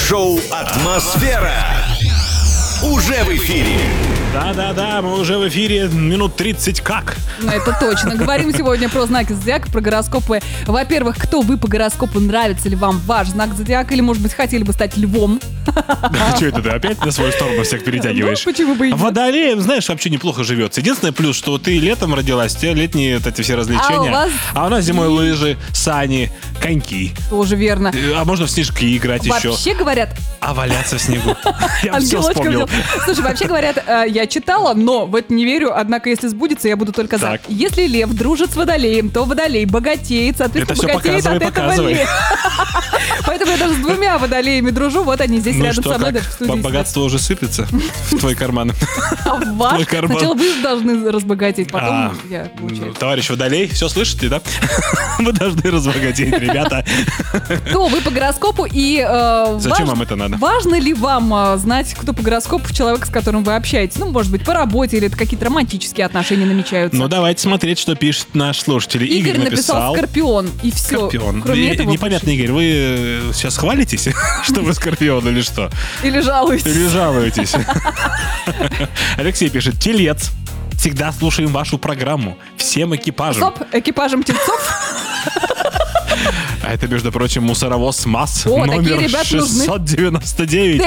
Шоу «Атмосфера» уже в эфире. Да-да-да, мы уже в эфире минут 30 как. Ну, это точно. Говорим сегодня про знаки зодиака, про гороскопы. Во-первых, кто вы по гороскопу, нравится ли вам ваш знак зодиака, или, может быть, хотели бы стать львом? Что это ты опять на свою сторону всех перетягиваешь? Ну, почему бы и нет? Водолеем, знаешь, вообще неплохо живется. Единственный плюс, что ты летом родилась, у тебя летние вот эти все развлечения. А у нас зимой лыжи, сани, коньки. Тоже верно. А можно в снежки играть еще. Вообще говорят... А валяться в снегу. Я все Ангелочка вспомнил. взял. Слушай, вообще говорят, я читала, но в это не верю, однако если сбудется, я буду только за. Так. Если лев дружит с водолеем, то водолей богатеет, соответственно, Это всё богатеет от этого показывай. лев. Поэтому я даже с двумя водолеями дружу, вот они здесь Ну рядом что, со мной как? даже в студии сидят. Богатство уже сыпется в твой карман. А в ваш? Твой карман. Сначала вы должны разбогатеть, потом я, Ну, получается. товарищ Водолей, все слышите, да? Вы должны разбогатеть, ребята. Кто вы по гороскопу и... Зачем вам это надо? Важно ли вам знать, кто по гороскопу человек, с которым вы общаетесь? Ну, может быть, по работе или это какие-то романтические отношения намечаются? Ну, давайте смотреть, что пишет наш слушатель. Игорь написал Скорпион, и все. Скорпион. Кроме этого Непонятно, Игорь, вы сейчас хвалитесь, что вы Скорпион или что? Или жалуетесь. Или жалуетесь? Алексей пишет: Телец. Всегда слушаем вашу программу. Всем экипажам. Стоп, экипажем тельцов. А это, между прочим, мусоровоз МАЗ О, такие номер ребята нужны. 699.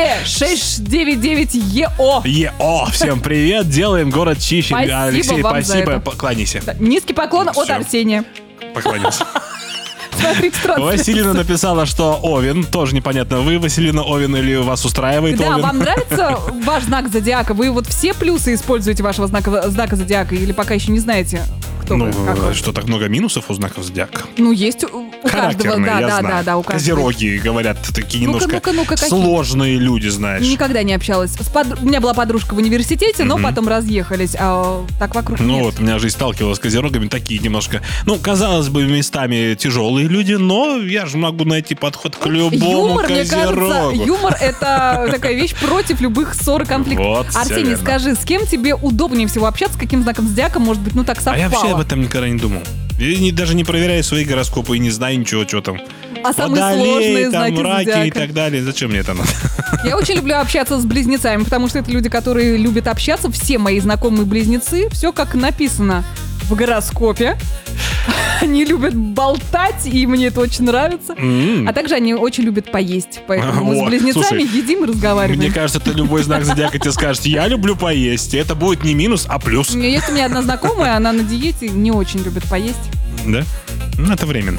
Т699ЕО. ЕО, всем привет, делаем город чище. Спасибо Алексей, вам за спасибо, это. покланяйся. Низкий поклон от Всё. Арсения. Поклонился. Смотрите, Василина написала, что Овен. Тоже непонятно, вы, Василина, Овен или вас устраивает Да, Овен? вам нравится ваш знак зодиака? Вы вот все плюсы используете вашего знака зодиака или пока еще не знаете, кто Ну, вы? Как вы? что, так много минусов у знаков зодиака? Ну, есть у каждого. Характерные, я знаю. Да, у каждого. Козероги, говорят, такие Ну-ка, немножко ну-ка, какие? сложные люди, знаешь. Никогда не общалась. У меня была подружка в университете, но потом разъехались, а так вокруг Ну нет. вот, у меня жизнь сталкивалась с козерогами, такие немножко, ну, казалось бы, местами тяжелые люди, но я же могу найти подход к любому Юмор, мне козерогу. кажется, юмор — это такая вещь против любых ссор и конфликтов. Вот, всё Арсений, верно. скажи, с кем тебе удобнее всего общаться, с каким знаком зодиака, может быть, ну так А совпало? я вообще об этом никогда не думал. Я даже не проверяю свои гороскопы и не знаю ничего, что там. А самые Водолей, сложные там, знаки раки и зодиака? так далее. Зачем мне это надо? Я очень люблю общаться с близнецами, потому что это люди, которые любят общаться. Все мои знакомые близнецы, все как написано в гороскопе. Они любят болтать, и мне это очень нравится. А также они очень любят поесть. Поэтому мы с О, близнецами слушай, едим и разговариваем. Мне кажется, это любой знак зодиака тебе скажет: я люблю поесть. И это будет не минус, а плюс. Есть у меня одна знакомая, она на диете, не очень любит поесть. Да? Ну, это временно.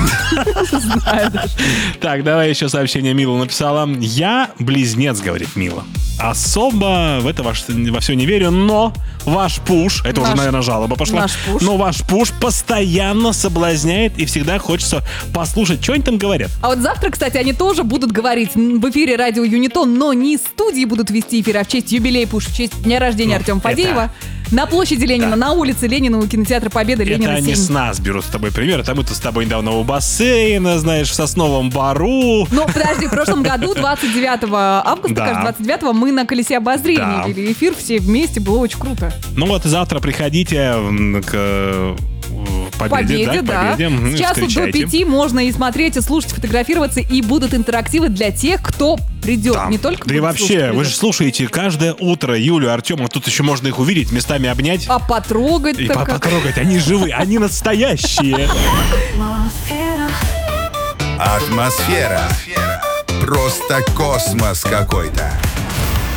Знаю даже. Так, давай еще сообщение Мила написала. Я близнец, говорит Мила. Особо в это во все не верю, но ваш пуш, это уже, Наш- наверное, жалоба пошла. наш пуш. Но ваш пуш постоянно соблазняет, и всегда хочется послушать, что они там говорят. А вот завтра, кстати, они тоже будут говорить в эфире радио Юнитон, но не из студии будут вести эфир, а в честь юбилея Пуш, в честь дня рождения Артема это- Фадеева. На площади Ленина, Да. на улице Ленина, у кинотеатра Победа, Ленина Это они 7. с нас берут с тобой пример. Это мы-то с тобой недавно у бассейна, знаешь, в Сосновом Бару. Ну, подожди, в прошлом году, 29 августа, Да. кажется, 29 мы на колесе обозрения Да. вели эфир все вместе, было очень круто. Ну вот завтра приходите к Победе, да, к Победе. С часу до Встречайте. 5 можно и смотреть, и слушать, фотографироваться, и будут интерактивы для тех, кто придет. Да. Не только Да и будет вообще, слушать, вы же придет. слушаете каждое утро Юлю, Артема. Тут еще можно их увидеть, местами обнять. А потрогать И так как... потрогать. Они живые, они настоящие. Атмосфера. Просто космос какой-то.